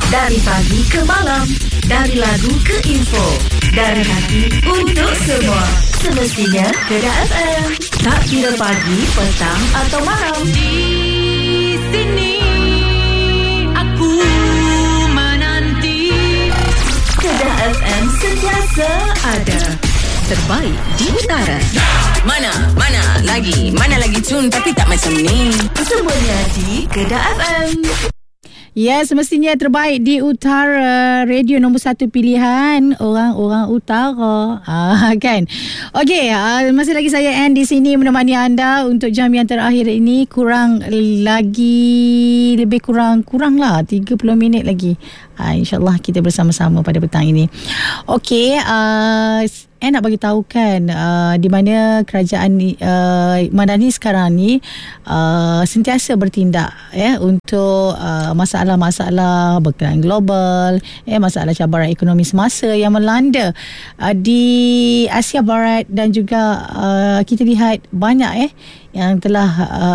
Dari pagi ke malam, dari lagu ke info, dari hati untuk semua. Semestinya Kedah FM. Tak kira pagi, petang atau malam. Di sini aku menanti. Kedah FM sentiasa ada. Terbaik di utara. Mana lagi tune tapi tak macam ni. Semuanya di Kedah FM. Ya, semestinya terbaik di utara. Radio nombor 1 pilihan orang-orang utara. Kan? Okey, masih lagi saya Anne di sini menemani anda untuk jam yang terakhir ini. Lebih kurang lah 30 minit lagi. InsyaAllah kita bersama-sama pada petang ini. Okey, nak bagi tahu kan di mana kerajaan Madani sekarang ni sentiasa bertindak untuk masalah-masalah berkenaan global, masalah cabaran ekonomi semasa yang melanda di Asia Barat, dan juga kita lihat banyak yang telah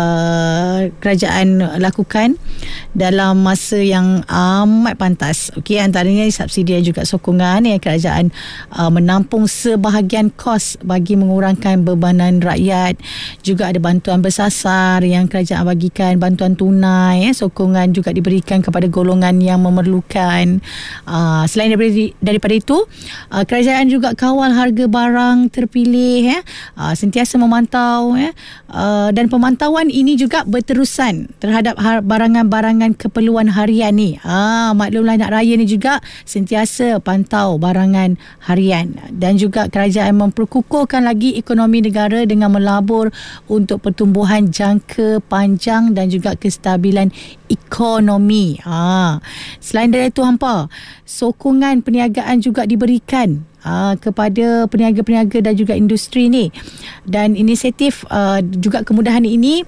kerajaan lakukan dalam masa yang amat pantas. Okey, antaranya subsidi dan juga sokongan kerajaan menampung sebahagian kos bagi mengurangkan bebanan rakyat. Juga ada bantuan bersasar yang kerajaan bagikan, bantuan tunai, sokongan juga diberikan kepada golongan yang memerlukan. Selain daripada itu, kerajaan juga kawal harga barang terpilih, sentiasa memantau, dan pemantauan ini juga berterusan terhadap barangan-barangan keperluan harian ni. Maklumlah nak raya ni juga sentiasa pantau barangan harian, dan juga kerajaan memperkukuhkan lagi ekonomi negara dengan melabur untuk pertumbuhan jangka panjang dan juga kestabilan ekonomi. Selain dari itu, sokongan perniagaan juga diberikan kepada peniaga-peniaga dan juga industri ni, dan inisiatif juga kemudahan ini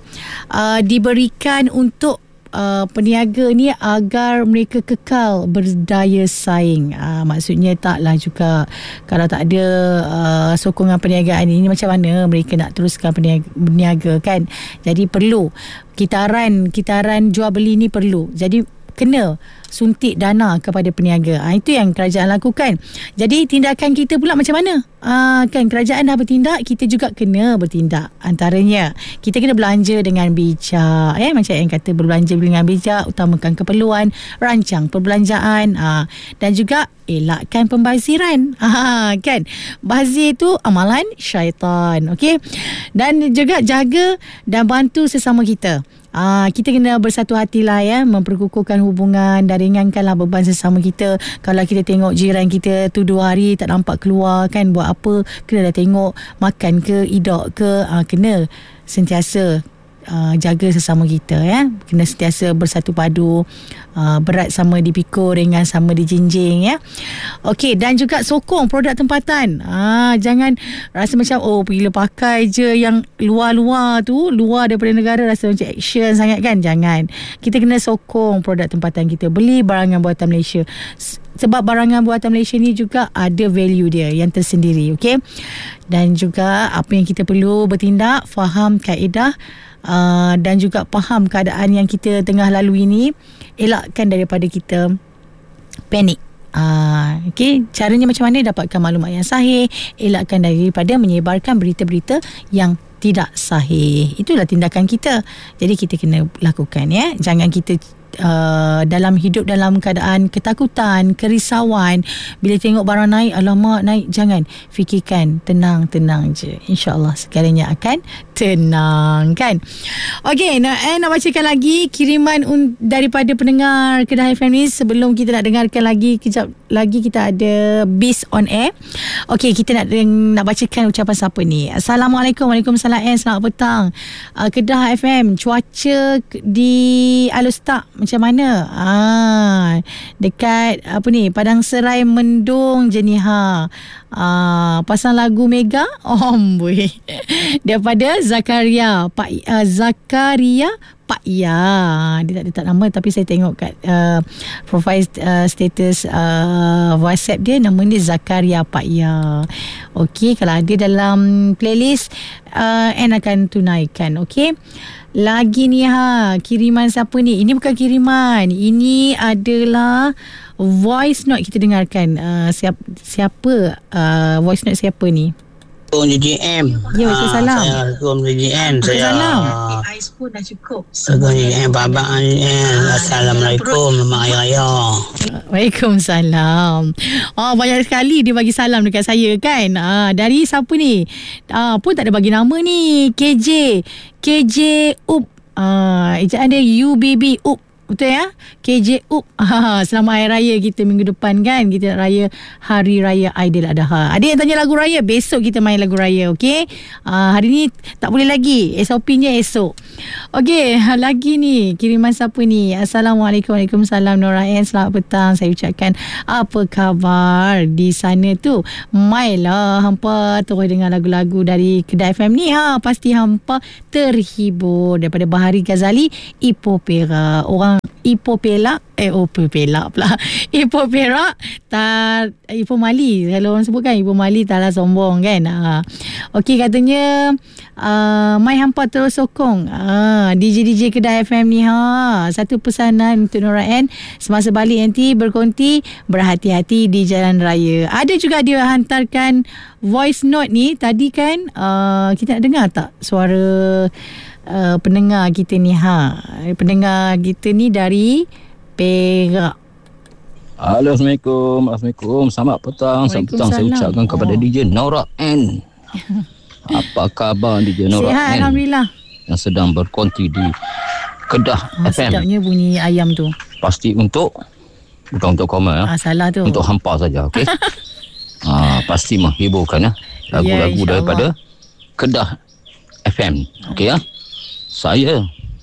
diberikan untuk peniaga ni agar mereka kekal berdaya saing. Maksudnya taklah juga kalau tak ada sokongan perniagaan ini, macam mana mereka nak teruskan berniaga kan. Jadi perlu kitaran jual beli ni perlu. Jadi kena suntik dana kepada peniaga. Itu yang kerajaan lakukan. Jadi tindakan kita pula macam mana? Kan kerajaan dah bertindak, kita juga kena bertindak. Antaranya, kita kena belanja dengan bijak. Macam yang kata, berbelanja dengan bijak, utamakan keperluan, rancang perbelanjaan, dan juga elakkan pembaziran. Kan? Bazir tu amalan syaitan. Okey? Dan juga jaga dan bantu sesama kita. Kita kena bersatu hatilah memperkukuhkan hubungan dan ringankanlah beban sesama kita. Kalau kita tengok jiran kita tu 2 hari tak nampak keluar kan, buat apa, kena dah tengok makan ke, idak ke, kena sentiasa jaga sesama kita, kena sentiasa bersatu padu, berat sama dipikul, ringan sama dijinjing, Okey, dan juga sokong produk tempatan. Jangan rasa macam bila pakai je yang luar-luar tu, luar daripada negara, rasa macam action sangat kan. Jangan. Kita kena sokong produk tempatan kita, beli barangan buatan Malaysia. Sebab barangan buatan Malaysia ni juga ada value dia yang tersendiri. Okey, dan juga apa yang kita perlu bertindak, faham kaedah, dan juga faham keadaan yang kita tengah lalui ini. Elakkan daripada kita panik. Okey, caranya macam mana dapatkan maklumat yang sahih, elakkan daripada menyebarkan berita-berita yang tidak sahih. Itulah tindakan kita. Jadi kita kena lakukan, jangan kita dalam hidup dalam keadaan ketakutan, kerisauan. Bila tengok barang naik, alamak naik, jangan. Fikirkan, tenang je. InsyaAllah segalanya akan tenang kan. Okey, nak bacakan lagi kiriman daripada pendengar Kedah FM ni. Sebelum kita nak dengarkan lagi, kejap lagi kita ada Biz on Air. Okey, kita nak bacakan ucapan siapa ni. Assalamualaikum. Waalaikumsalam. Selamat petang. Kedah FM, cuaca di Alustak macam mana? Dekat Padang Serai mendung je ni pasang lagu Mega daripada Zakaria Pak Ya. Dia tak nama, tapi saya tengok kat profile status WhatsApp dia, nama dia Zakaria Pak Ya. Okey, kalau ada dalam playlist Anne akan tunaikan. Okey. Lagi ni kiriman siapa ni? Ini bukan kiriman. Ini adalah voice note kita dengarkan. Siapa voice note siapa ni? JJM. Ya, Waalaikumsalam. Assalamualaikum JJM. Waalaikumsalam. Ais pun dah cukup. JJM, Babak JJM. Assalamualaikum, Selamat Hari Raya. Waalaikumsalam. Banyak sekali dia bagi salam dekat saya kan. Dari siapa ni? Pun tak ada bagi nama ni. KJ Up. Ejaan dia UBB Up. Betul ya? KJ Up. Selamat Hari Raya kita minggu depan kan. Kita nak raya Hari Raya Aidiladha. Ada yang tanya lagu raya, besok kita main lagu raya, okey? Hari ni tak boleh lagi. SOP-nya esok. Okey, lagi ni kiriman siapa ni? Assalamualaikum. Waalaikumsalam Nora Ann. Selamat petang. Saya ucapkan apa khabar di sana tu? Mailah hampa terus dengar lagu-lagu dari Kedah FM ni pasti hampa terhibur. Daripada Bahari Ghazali, Ipoh Perak. Orang Ipoh Perak pula. Ipoh Perak Ipoh Mali. Kalau orang sebut kan Ipoh Mali taklah sombong kan. Okey, katanya mai hampa terus sokong DJ Kedah FM ni satu pesanan untuk Nora Ann, semasa balik nanti berkonti, berhati-hati di jalan raya. Ada juga dia hantarkan voice note ni tadi kan. Kita nak dengar tak suara pendengar kita ni pendengar kita ni dari Perak. Assalamualaikum. Selamat petang. Saya ucapkan kepada DJ Nora Ann. Apa khabar DJ Nora Ann? Sihat, alhamdulillah. Yang sedang berkonti di Kedah FM. Sedapnya bunyi ayam tu. Pasti bukan untuk koma salah tu. Untuk hampa saja, okey. Pasti menghiburkan lagu-lagu daripada Kedah FM. Okey Saya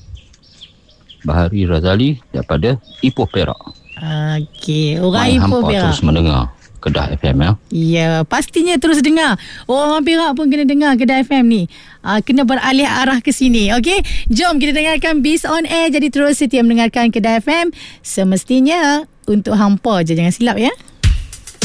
Bahari Ghazali daripada Ipoh Perak. Okey, orang Ipoh Perak terus mendengar Kedah FM Ya, pastinya terus dengar. Orang Perak pun kena dengar Kedah FM ni. Kena beralih arah ke sini. Okey, jom kita dengarkan Biz on Air. Jadi terus setia mendengarkan Kedah FM. Semestinya untuk hampa je, jangan silap ya.